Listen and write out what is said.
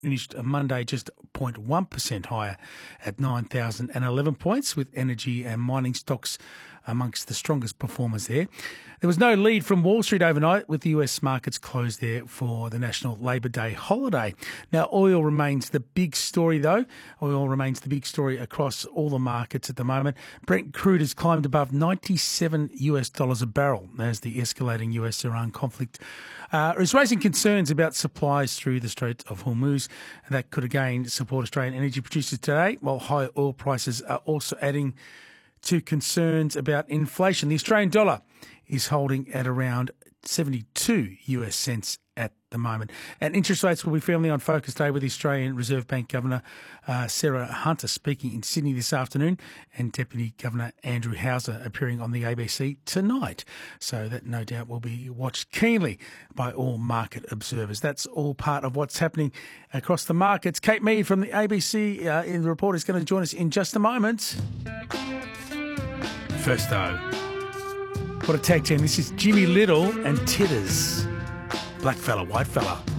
finished Monday just 0.1% higher at 9,011 points, with energy and mining stocks amongst the strongest performers there. There was no lead from Wall Street overnight, with the US markets closed there for the National Labor Day holiday. Now, oil remains the big story, though. Oil remains the big story across all the markets at the moment. Brent crude has climbed above $97 a barrel as the escalating US-Iran conflict is raising concerns about supplies through the Strait of Hormuz. And that could again support Australian energy producers today, while high oil prices are also adding to concerns about inflation. The Australian dollar is holding at around 72 US cents at the moment. And interest rates will be firmly on focus today, with the Australian Reserve Bank Governor Sarah Hunter speaking in Sydney this afternoon, and Deputy Governor Andrew Hauser appearing on the ABC tonight. So that no doubt will be watched keenly by all market observers. That's all part of what's happening across the markets. Kate Mead from the ABC in the report is going to join us in just a moment. First, though, what a tag team. This is Jimmy Little and Titters. Black fella, white fella.